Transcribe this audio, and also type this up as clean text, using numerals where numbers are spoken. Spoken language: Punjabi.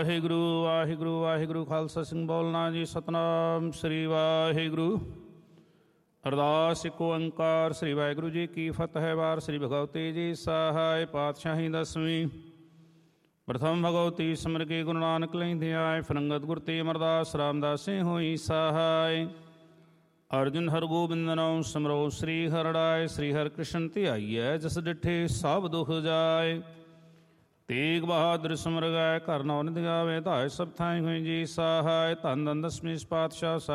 ਵਾਹਿਗੁਰੂ ਵਾਹਿਗੁਰੂ ਵਾਹਿਗੁਰੂ ਖਾਲਸਾ ਸਿੰਘ ਬੋਲਣਾ ਜੀ। ਸਤਨਾਮ ਸ੍ਰੀ ਵਾਹਿਗੁਰੂ। ਅਰਦਾਸ ਇੱਕ ਓੰਕਾਰ ਸ੍ਰੀ ਵਾਹਿਗੁਰੂ ਜੀ ਕੀ ਫਤਿਹ। ਵਾਰ ਸ੍ਰੀ ਭਗਵਤੀ ਜੀ ਸਹਾਇ ਪਾਤਸ਼ਾਹੀ ਦਸਵੀਂ। ਪ੍ਰਥਮ ਭਗਵਤੀ ਸਿਮਰ ਕੇ ਗੁਰੂ ਨਾਨਕ ਲੈਂਦੇ ਆਏ। ਫਰੰਗਤ ਗੁਰ ਤੇ ਅਮਰਦਾਸ ਰਾਮਦਾਸੇ ਹੋਈ ਸਹਾਇ। ਅਰਜੁਨ ਹਰਗੋਬਿੰਦ ਨਾਮ ਸਿਮਰੋ ਸ੍ਰੀ ਹਰਿ ਸ੍ਰੀ ਹਰਿ ਕ੍ਰਿਸ਼ਨ ਧਿਆਈਐ। ਜਿਸ ਡਿਠੇ ਸਭ ਦੁਖ ਜਾਏ। ਤੇਗ ਬਹਾਦਰ ਸਿਮਰ ਗਾਏ ਘਰ ਨੌ ਨਿਧ ਗਾਵੇ। ਧਾਇ ਸਭ ਥਾਈ ਹੋਈ ਜੀ ਸਹਾਇ। ਧੰਨ ਧੰਨ ਦਸਮੀ ਪਾਤਸ਼ਾਹ।